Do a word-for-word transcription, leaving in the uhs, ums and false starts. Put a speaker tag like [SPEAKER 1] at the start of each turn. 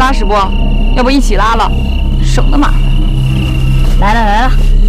[SPEAKER 1] 拉屎不？要不一起拉了，省得麻烦。
[SPEAKER 2] 来了来了。